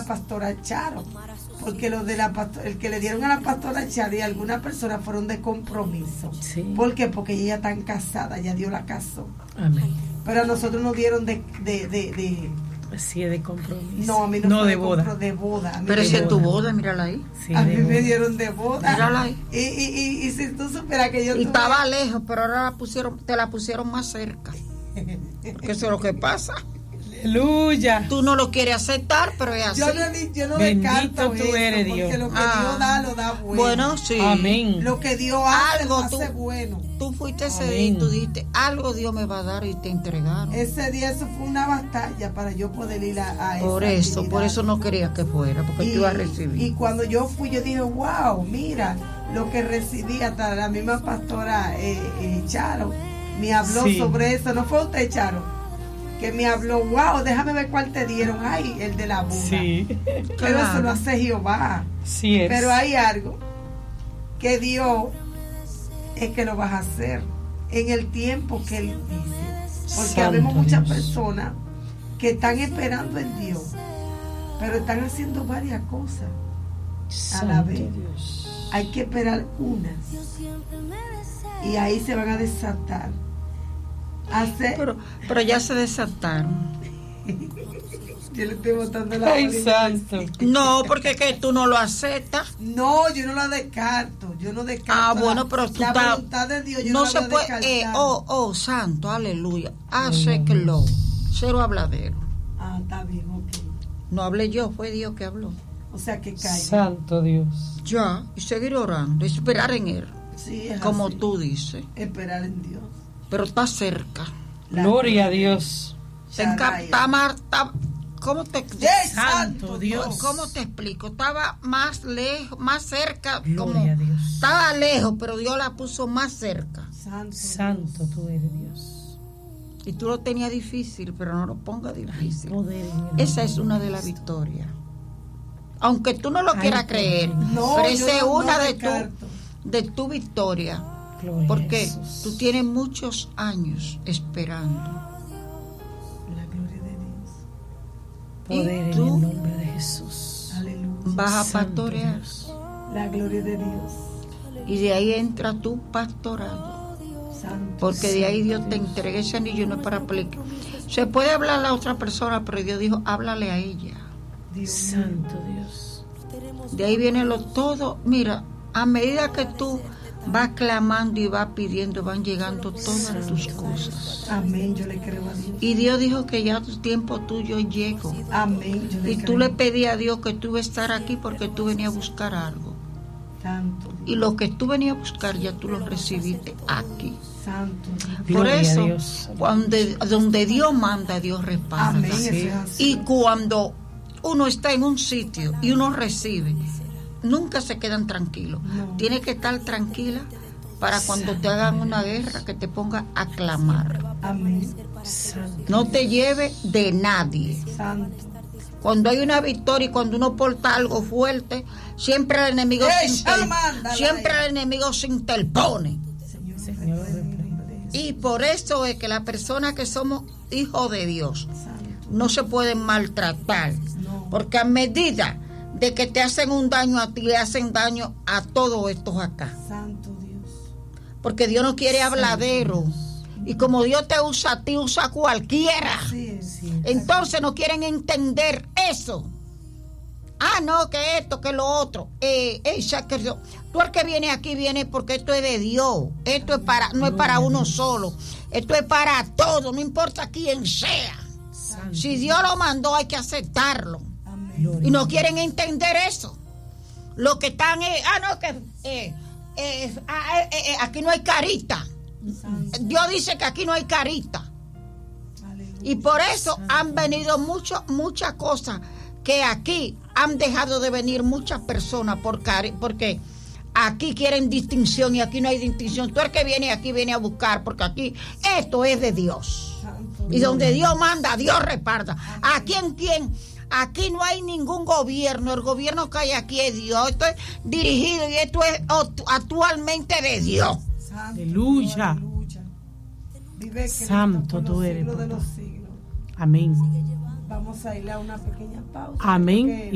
pastora Charo, porque el que le dieron a la pastora Charo y algunas personas fueron de compromiso. Sí. ¿Por qué? Porque ella está casada, ya Dios la casó. Amén. Pero a nosotros nos dieron Sí, de compromiso. No, a mí no, de boda. De boda. Pero si es tu boda, mírala ahí. Sí, a mí boda. me dieron de boda. Mírala ahí. Y si tú supieras que yo Y estaba lejos, pero ahora te la pusieron más cerca. Porque eso es lo que pasa. Aleluya. Tú no lo quieres aceptar, pero es así. Yo no Bendito descarto tú eso, eres, porque Dios. lo que Dios da, lo da bueno. Bueno, sí. Amén. Lo que Dios hace, Algo lo hace bueno. Tú fuiste ese Amén. día y tú dijiste, algo Dios me va a dar y te entregaron. Ese día eso fue una batalla para yo poder ir a Por esa eso actividad. no quería que fuera, porque tú ibas a recibir. Y cuando yo fui, yo dije, wow, mira lo que recibí. Hasta la misma pastora Charo me habló Sí. sobre eso. ¿No fue usted, Charo? Que me habló, wow, déjame ver cuál te dieron. Ay, el de la boda. Sí. Pero eso lo hace Jehová. Sí es. Pero hay algo que Dios es que lo vas a hacer en el tiempo que Él dice. Porque Santo vemos muchas Dios. personas que están esperando en Dios, pero están haciendo varias cosas a la Santo vez. Dios. Hay que esperar unas y ahí se van a desatar. Pero ya se desataron. Yo le estoy botando la Ay, bolita. santo. No, porque es que tú no lo aceptas. No, yo no la descarto. Yo no descarto. Bueno, pero tú la estás. voluntad de Dios, yo No la se voy a puede. descartar. Santo, aleluya. Acéptelo. Cero habladero. Ah, está bien, ok. No hablé yo, fue Dios que habló. O sea que calla. Santo Dios. Ya, y seguir orando, esperar en Él, Sí, es como así. tú dices. Esperar en Dios. Pero está cerca. Gloria a Dios. ¿Cómo te Santo Dios. ¿Cómo te explico? Estaba más lejos, más cerca. Gloria a Dios. Estaba lejos, pero Dios la puso más cerca. Santo tú eres, Dios. Y tú lo tenías difícil, pero no lo pongas difícil. Poder en el nombre Esa es una de las victorias. Aunque tú no lo Ay, quieras creer, No, pero yo esa es no una descarto. de tu victoria. Gloria a Porque Jesús. tú tienes muchos años esperando. La gloria de Dios. Poder ¿Y en tú? el nombre de Jesús. Aleluya. Vas a Santo pastorear. Dios. La gloria de Dios. Y de ahí entra tu pastorado. Santo. Porque de ahí Dios te entrega ese anillo, no es para aplicar. Se puede hablar a la otra persona, pero Dios dijo, háblale a ella. Dios mío. Santo Dios. De ahí viene todo. Mira, a medida que tú vas clamando y vas pidiendo, van llegando todas tus cosas. Amén. Yo le creo a Dios. Y Dios dijo que ya tu tiempo tuyo llegó. Amén. Yo le Y creo. tú le pedías a Dios que tú ibas a estar aquí porque tú venías a buscar algo. Santo. Dios. Y lo que tú venías a buscar ya tú lo recibiste aquí. Santo. Dios. Por Gloria a eso, Dios. donde Dios manda, Dios respalda. Amén. Eso es así. Y cuando uno está en un sitio y uno recibe, nunca se quedan tranquilos. No. Tienes que estar tranquila para cuando te hagan una guerra que te ponga a clamar. Amén. Santo. No te lleve de nadie. Santo. Cuando hay una victoria y cuando uno porta algo fuerte, siempre el enemigo siempre el enemigo se interpone. Señor, Y por eso es que las personas que somos hijos de Dios no se pueden maltratar, porque a medida de que te hacen un daño a ti, le hacen daño a todos estos acá. Santo Dios. Porque Dios no quiere habladero. Y como Dios te usa a ti, usa a cualquiera. Sí es. Entonces no quieren entender eso. Ah, no, que esto, que lo otro. Tú el que viene aquí viene porque esto es de Dios. Esto es no es para uno solo. Esto es para todos, no importa quién sea. Si Dios lo mandó, hay que aceptarlo. Amén. Y no quieren entender eso. Lo que están es, aquí no hay carita. Dios dice que aquí no hay carita. Aleluya. Y por eso han venido muchas cosas que aquí han dejado de venir muchas personas porque aquí quieren distinción y aquí no hay distinción. Tú el que viene aquí viene a buscar porque aquí esto es de Dios. Santo Y donde Dios manda, Dios reparta. Aquí no hay ningún gobierno. El gobierno que hay aquí es Dios. Esto es dirigido y esto es actualmente de Dios. Santo, Aleluya. aleluya. Vive Cristo Santo por tú los eres, siglos de papá. los siglos. Amén. Vamos a ir a una pequeña pausa. Amén. Porque